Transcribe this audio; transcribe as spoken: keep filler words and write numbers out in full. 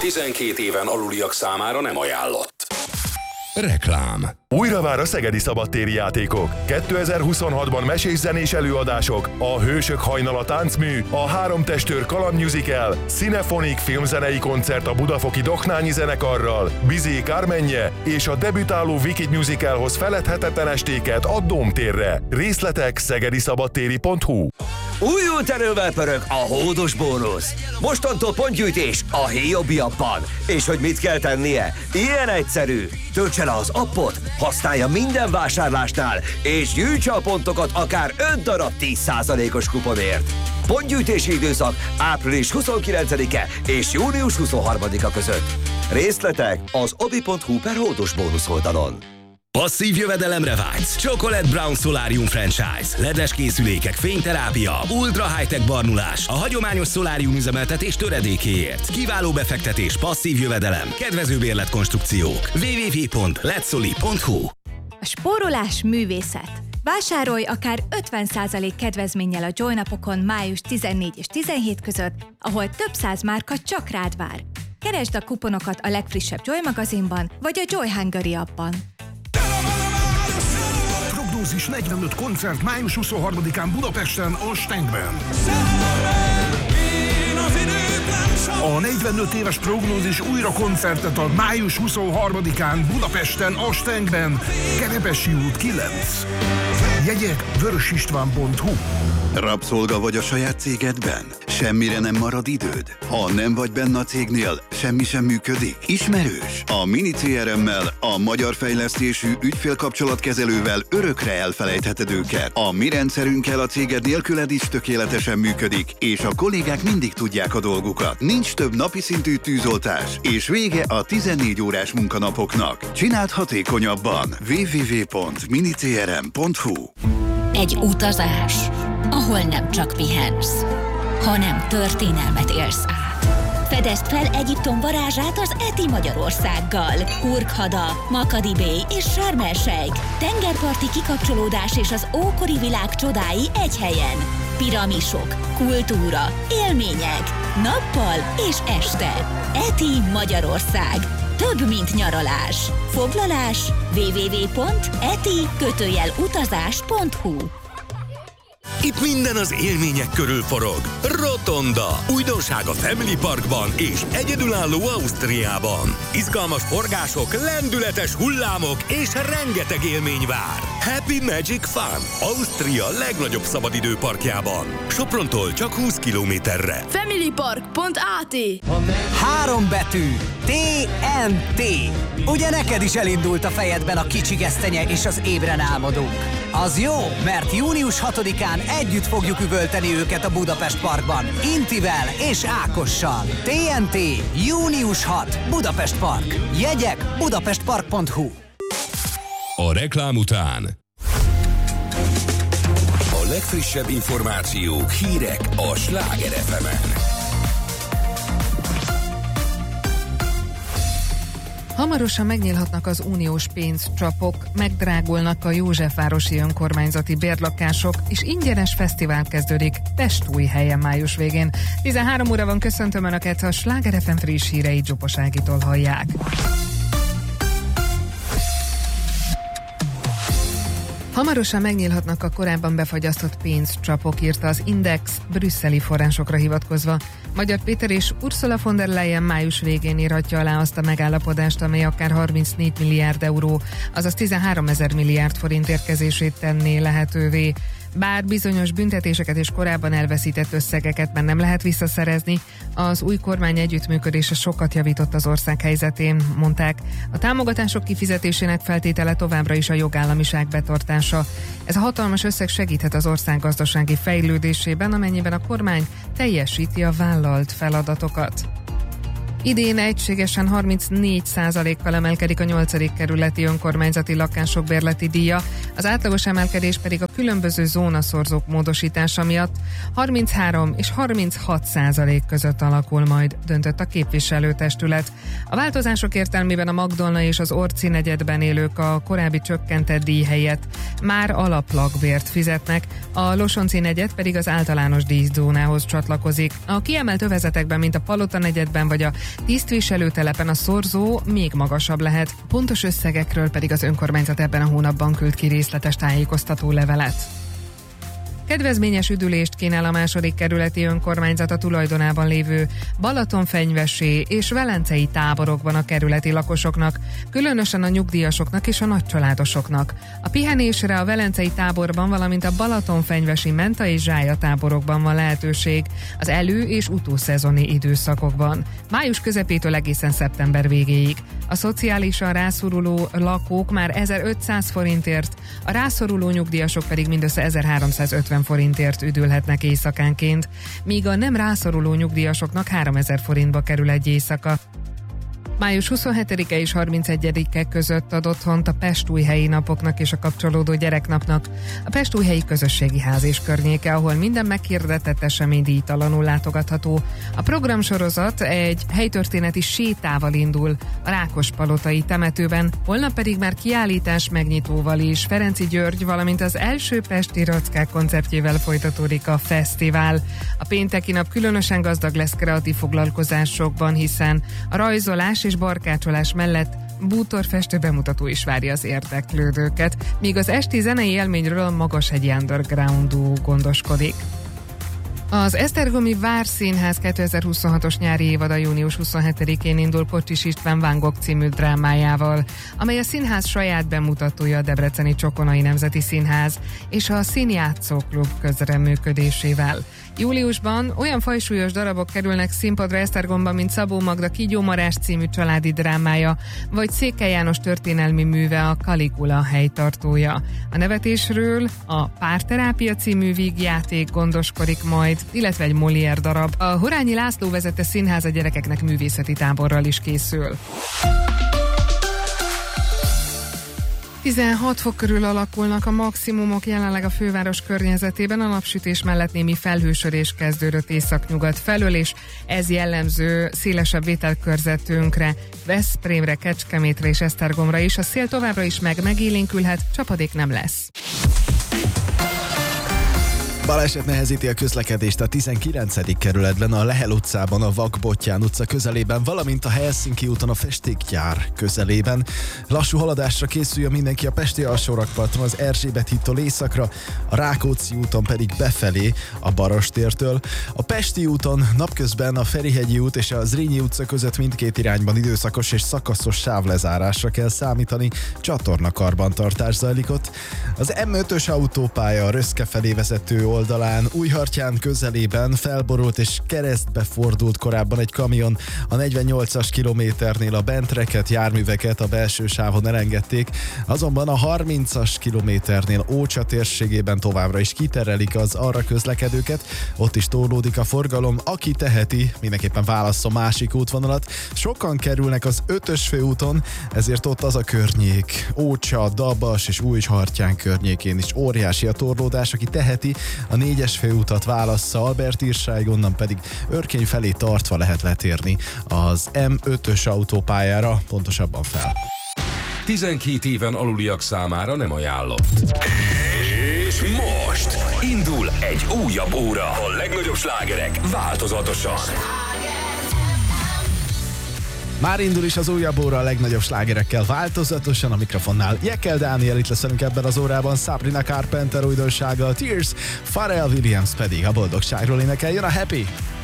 tizenkét éven aluliak számára nem ajánlott. Reklám. Újra vár a szegedi szabadtéri játékok. kétezer-huszonhatban mesés-zenés előadások, a Hősök hajnala táncmű, a Három testőr kaland musical, Cinefonik filmzenei koncert a budafoki Doknányi zenekarral, Bizé Kármenje és a debütáló Wicked musicalhoz feledhetetlen estéket a Dómtérre. Részletek szegediszabadtéri pont hu. Újult erővel pörög a hódos bónusz. Mostantól pontgyűjtés a Hiobi appban. És hogy mit kell tennie? Ilyen egyszerű. Töltse le az appot, használja minden vásárlásnál, és gyűjtse a pontokat akár öt darab tíz százalékos kuponért. Pontgyűjtési időszak április huszonkilencedike és június huszonharmadika között. Részletek az obi pont hu per hódos bónusz oldalon. Passzív jövedelemre vágysz? Chocolate Brown Solarium Franchise. ledes készülékek, fényterápia, ultra high-tech barnulás, a hagyományos szolárium üzemeltetés töredékéért. Kiváló befektetés, passzív jövedelem, kedvező bérletkonstrukciók. double-u double-u double-u pont letsoli pont hu. A spórolás művészet. Vásárolj akár ötven százalék kedvezménnyel a Joy napokon május tizennégy és tizenhét között, ahol több száz márka csak rád vár. Keresd a kuponokat a legfrissebb Joy magazinban vagy a Joy Hungary appban. Prognózis negyvenöt koncert május huszonharmadikán Budapesten a Stenkben. A negyvenöt éves Prognózis újra koncertet ad május huszonharmadikán Budapesten a Stenkben. Kerepesi út kilenc. Jegyek vörösistván pont hu. Rabszolga vagy a saját cégedben? Semmire nem marad időd? Ha nem vagy benne a cégnél, semmi sem működik? Ismerős? A Mini cé er em-mel, a magyar fejlesztésű ügyfélkapcsolatkezelővel örökre elfelejtheted őket. A mi rendszerünkkel a céged nélküled is tökéletesen működik, és a kollégák mindig tudják a dolgukat. Nincs több napi szintű tűzoltás, és vége a tizennégy órás munkanapoknak. Csináld hatékonyabban. double-u double-u double-u pont mini c r m pont hu. Egy utazás, ahol nem csak pihensz, hanem történelmet élsz át. Fedezd fel Egyiptom varázsát az Eti Magyarországgal. Hurghada, Makadi Bay és Sharm el-Sheikh. Tengerparti kikapcsolódás és az ókori világ csodái egy helyen. Piramisok, kultúra, élmények, nappal és este. Eti Magyarország. Több, mint nyaralás. Foglalás double-u double-u double-u pont eti utazás pont hu. Itt minden az élmények körül forog. Rotonda. Újdonság a Family Parkban és egyedülálló Ausztriában. Izgalmas forgások, lendületes hullámok és rengeteg élmény vár. Happy Magic Fun. Ausztria legnagyobb szabadidőparkjában. Soprontól csak húsz kilométerre. familypark pont á té. Három betű. té en té. Ugye neked is elindult a fejedben a kicsi gesztenye és az ébren álmodók? Az jó, mert június hatodikán együtt fogjuk üvölteni őket a Budapest Parkban. Intivel és Ákossal. té en té. június hatodika. Budapest Park. Jegyek budapestpark pont hu. A reklám után a legfrissebb információk, hírek a Sláger ef em-en. Hamarosan megnyílhatnak az uniós pénzcsapok, megdrágulnak a Józsefvárosi önkormányzati bérlakások, és ingyenes fesztivál kezdődik Pestújhelyen május végén. tizenhárom óra van, köszöntöm Önöket, a Sláger ef em friss híreit Zsupos Ágitól hallják. Hamarosan megnyílhatnak a korábban befagyasztott pénzcsapok, írta az Index brüsszeli forrásokra hivatkozva. Magyar Péter és Ursula von der Leyen május végén írhatja alá azt a megállapodást, amely akár harmincnégy milliárd euró, azaz tizenháromezer milliárd forint érkezését tenné lehetővé. Bár bizonyos büntetéseket és korábban elveszített összegeket már nem lehet visszaszerezni, az új kormány együttműködése sokat javított az ország helyzetén, mondták. A támogatások kifizetésének feltétele továbbra is a jogállamiság betartása. Ez a hatalmas összeg segíthet az ország gazdasági fejlődésében, amennyiben a kormány teljesíti a vállalt feladatokat. Idén egységesen harmincnégy százalékkal emelkedik a nyolcadik kerületi önkormányzati lakások bérleti díja, az átlagos emelkedés pedig a különböző zónaszorzók módosítása miatt harminchárom és harminchat százalék között alakul majd, döntött a képviselőtestület. A változások értelmében a Magdolna és az Orci negyedben élők a korábbi csökkentett díj helyett már alaplakbért fizetnek, a Losonci negyed pedig az általános díjzónához csatlakozik. A kiemelt övezetekben, mint a Palota negyedben vagy a Tisztviselőtelepen a szorzó még magasabb lehet. Pontos összegekről pedig az önkormányzat ebben a hónapban küld ki részletes tájékoztató levelet. Kedvezményes üdülést kínál a második kerületi önkormányzat a tulajdonában lévő Balatonfenyvesi és velencei táborokban a kerületi lakosoknak, különösen a nyugdíjasoknak és a nagycsaládosoknak. A pihenésre a velencei táborban, valamint a Balatonfenyvesi Menta és Zsája táborokban van lehetőség az elő- és utószezoni időszakokban. Május közepétől egészen szeptember végéig. A szociálisan rászoruló lakók már ezerötszáz forintért, a rászoruló nyugdíjasok pedig mindössze ezerháromszázötven forintért üdülhetnek éjszakánként, míg a nem rászoruló nyugdíjasoknak háromezer forintba kerül egy éjszaka. Május huszonhetedike és harmincegyedike között ad otthont a Pestújhelyi napoknak és a kapcsolódó gyereknapnak a Pestújhelyi Közösségi Ház és környéke, ahol minden meghirdetett esemény díjtalanul látogatható. A programsorozat egy helytörténeti sétával indul a Rákospalotai temetőben, holnap pedig már kiállítás megnyitóval is Ferenci György, valamint az első pesti rackák konceptjével folytatódik a fesztivál. A pénteki nap különösen gazdag lesz kreatív foglalkozásokban, hiszen a rajzolás és barkácsolás mellett bútorfestő bemutató is várja az érdeklődőket, míg az esti zenei élményről a Magashegyi Underground duó gondoskodik. Az Esztergomi Várszínház kétezer-huszonhatos nyári évada június huszonhetedikén indul Kocsis István Van Gogh című drámájával, amely a színház saját bemutatója a Debreceni Csokonai Nemzeti Színház és a Színjátszó Klub közreműködésével. Júliusban olyan fajsúlyos darabok kerülnek színpadra Esztergomban, mint Szabó Magda Kígyó Marás című családi drámája, vagy Székely János történelmi műve, a Caligula helytartója. A nevetésről a Párterápia című vígjáték gondoskodik majd, illetve egy Molière darab. A Horányi László vezette színház a gyerekeknek művészeti táborral is készül. tizenhat fok körül alakulnak a maximumok jelenleg a főváros környezetében, a napsütés mellett némi felhősödés kezdődött északnyugat felől, és ez jellemző szélesebb vételkörzetünkre, Veszprémre, Kecskemétre és Esztergomra is. A szél továbbra is meg megélénkülhet, csapadék nem lesz. Baleset nehezíti a közlekedést a tizenkilencedik kerületben, a Lehel utcában, a Vakbottyán utca közelében, valamint a Helsinki úton a Festékgyár közelében. Lassú haladásra készüljön mindenki a pesti alsórakparton, az Erzsébet hídtól északra, a Rákóczi úton pedig befelé a Barostértől. A Pesti úton napközben a Ferihegyi út és a Zrínyi utca között mindkét irányban időszakos és szakaszos sávlezárásra kell számítani, csatornakarbantartás zajlik ott. Az em ötös autópálya a Röszke felé vezető oldalán Újhartyán közelében felborult és keresztbe fordult korábban egy kamion. A negyvennyolcas kilométernél a bentreket, járműveket a belső sávon elengedték, azonban a harmincas kilométernél Ócsa térségében továbbra is kiterelik az arra közlekedőket, ott is torlódik a forgalom, aki teheti, mindenképpen válasszon másik útvonalat. Sokan kerülnek az ötös főúton, ezért ott az a környék, Ócsa, Dabas és Újhartyán környékén is óriási a torlódás, aki teheti, a négyes főutat válassza Albert Írsáig, onnan pedig Örkény felé tartva lehet letérni az em ötös autópályára, pontosabban fel. tizenkét éven aluliak számára nem ajánlott. És most indul egy újabb óra. A legnagyobb slágerek változatosan. Már indul is az újabb óra a legnagyobb slágerekkel változatosan, a mikrofonnál Jekel Dániel, itt lesz velünk ebben az órában, Sabrina Carpenter újdonsága, a Tears, Pharrell Williams pedig a boldogságról énekel, jön a Happy!